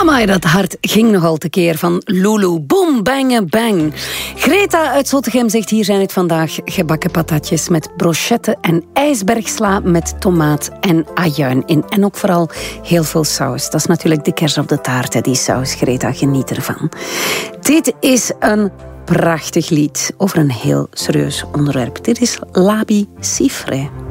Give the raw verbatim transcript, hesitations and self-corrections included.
Amai, dat hart ging nogal tekeer van Lulu. Boom, bang, bang. Greta uit Zottegem zegt, hier zijn het vandaag gebakken patatjes met brochette en ijsbergsla met tomaat en ajuin in. En ook vooral heel veel saus. Dat is natuurlijk de kers op de taart, hè, die saus. Greta, geniet ervan. Dit is een prachtig lied over een heel serieus onderwerp. Dit is Labi Siffre.